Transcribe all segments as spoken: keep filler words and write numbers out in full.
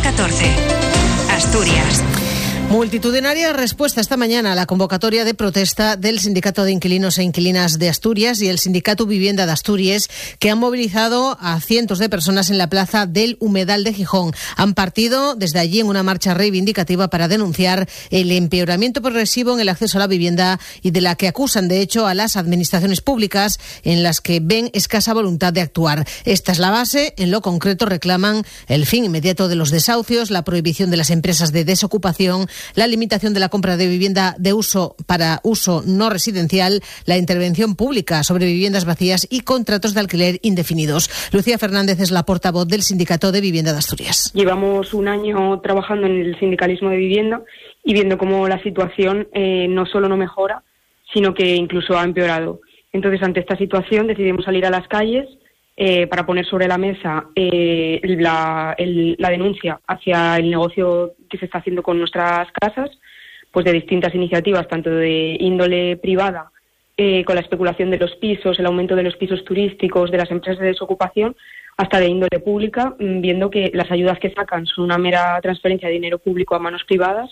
catorce. Asturias. Multitudinaria respuesta esta mañana a la convocatoria de protesta del Sindicato de Inquilinos e Inquilinas de Asturias y el Sindicato Vivienda de Asturias, que han movilizado a cientos de personas en la plaza del Humedal de Gijón. Han partido desde allí en una marcha reivindicativa para denunciar el empeoramiento progresivo en el acceso a la vivienda y de la que acusan, de hecho, a las administraciones públicas, en las que ven escasa voluntad de actuar. Esta es la base. En lo concreto reclaman el fin inmediato de los desahucios, la prohibición de las empresas de desocupación, la limitación de la compra de vivienda de uso para uso no residencial, la intervención pública sobre viviendas vacías y contratos de alquiler indefinidos. Lucía Fernández es la portavoz del Sindicato de Vivienda de Asturias. Llevamos un año trabajando en el sindicalismo de vivienda y viendo cómo la situación eh, no solo no mejora, sino que incluso ha empeorado. Entonces, ante esta situación, decidimos salir a las calles Eh, para poner sobre la mesa eh, la, el, la denuncia hacia el negocio que se está haciendo con nuestras casas, pues de distintas iniciativas, tanto de índole privada, eh, con la especulación de los pisos, el aumento de los pisos turísticos, de las empresas de desocupación, hasta de índole pública, viendo que las ayudas que sacan son una mera transferencia de dinero público a manos privadas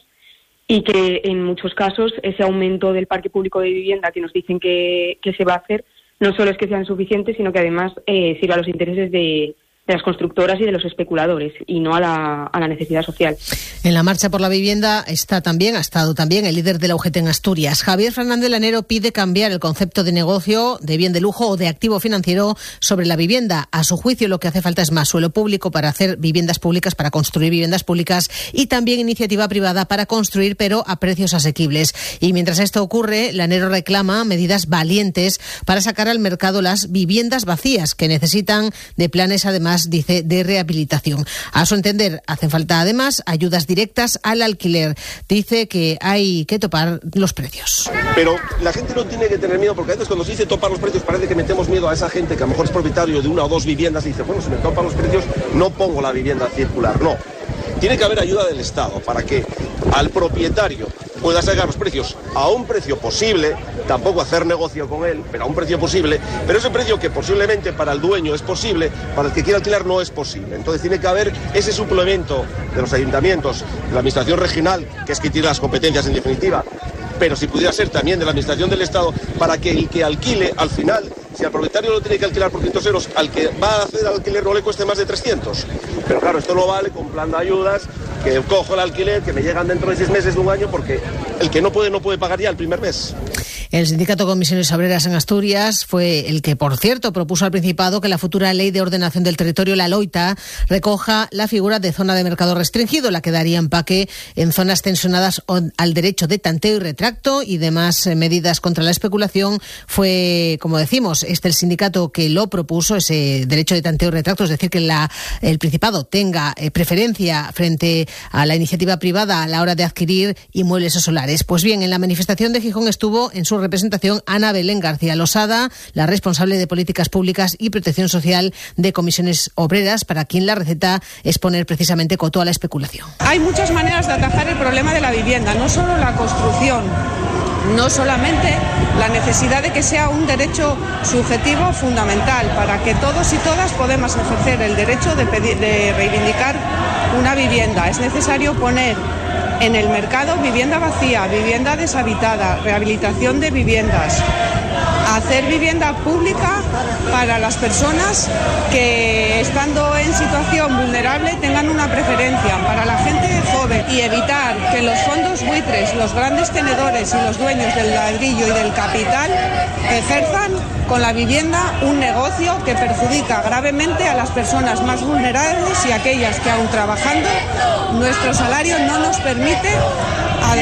y que en muchos casos ese aumento del parque público de vivienda que nos dicen que, que se va a hacer no solo es que sean suficientes, sino que además eh, sirva a los intereses de, de las constructoras y de los especuladores, y no a la, a la necesidad social. En la marcha por la vivienda está también, ha estado también el líder de la U G T en Asturias. Javier Fernández Lanero pide cambiar el concepto de negocio, de bien de lujo o de activo financiero sobre la vivienda. A su juicio, lo que hace falta es más suelo público para hacer viviendas públicas, para construir viviendas públicas, y también iniciativa privada para construir, pero a precios asequibles. Y mientras esto ocurre, Lanero reclama medidas valientes para sacar al mercado las viviendas vacías, que necesitan de planes, además, dice, de rehabilitación. A su entender, hacen falta además ayudas directas al alquiler. Dice que hay que topar los precios. Pero la gente no tiene que tener miedo, porque a veces cuando se dice topar los precios parece que metemos miedo a esa gente que a lo mejor es propietario de una o dos viviendas y dice, bueno, si me topan los precios no pongo la vivienda circular. No. Tiene que haber ayuda del Estado para que al propietario pueda sacar los precios a un precio posible, tampoco hacer negocio con él, pero a un precio posible, pero ese precio que posiblemente para el dueño es posible, para el que quiera alquilar no es posible. Entonces tiene que haber ese suplemento de los ayuntamientos, de la administración regional, que es que tiene las competencias en definitiva, pero si pudiera ser también de la administración del Estado, para que el que alquile al final, si al propietario lo tiene que alquilar por quinientos euros, al que va a hacer alquiler no le cueste más de trescientos. Pero claro, esto no vale con plan de ayudas, que cojo el alquiler, que me llegan dentro de seis meses de un año, porque el que no puede, no puede pagar ya el primer mes. El Sindicato Comisiones Obreras en Asturias fue el que, por cierto, propuso al Principado que la futura Ley de Ordenación del Territorio, la LOITA, recoja la figura de zona de mercado restringido, la que daría empaque en zonas tensionadas al derecho de tanteo y retracto y demás medidas contra la especulación. Fue, como decimos, este el sindicato que lo propuso, ese derecho de tanteo y retracto, es decir, que la, el Principado tenga eh, preferencia frente a la iniciativa privada a la hora de adquirir inmuebles o solares. Pues bien, en la manifestación de Gijón estuvo en su representación Ana Belén García Losada, la responsable de Políticas Públicas y Protección Social de Comisiones Obreras, para quien la receta es poner precisamente coto a la especulación. Hay muchas maneras de atajar el problema de la vivienda, no solo la construcción, no solamente la necesidad de que sea un derecho subjetivo fundamental para que todos y todas podamos ejercer el derecho de, pedir, de reivindicar una vivienda. Es necesario poner en el mercado vivienda vacía, vivienda deshabitada, rehabilitación de viviendas, hacer vivienda pública para las personas que, estando en situación vulnerable, tengan una preferencia, para la gente joven, y evitar que los fondos buitres, los grandes tenedores y los dueños del ladrillo y del capital ejerzan con la vivienda un negocio que perjudica gravemente a las personas más vulnerables y aquellas que, aun trabajando, nuestro salario no nos permite a,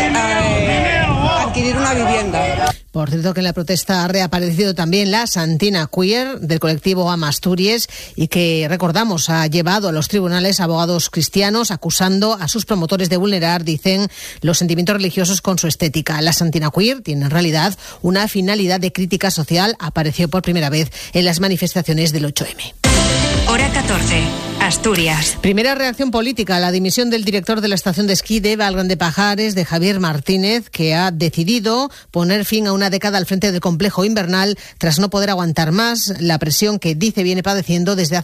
a, adquirir una vivienda. Por cierto, que en la protesta ha reaparecido también la Santina Queer del colectivo Ama Asturias, y que, recordamos, ha llevado a los tribunales abogados cristianos acusando a sus promotores de vulnerar, dicen, los sentimientos religiosos con su estética. La Santina Queer tiene en realidad una finalidad de crítica social. Apareció por primera vez en las manifestaciones del ocho eme. Hora catorce. Asturias. Primera reacción política a la dimisión del director de la estación de esquí de Valgrande-Pajares, de Javier Martínez, que ha decidido poner fin a una década al frente del complejo invernal tras no poder aguantar más la presión que dice viene padeciendo desde hace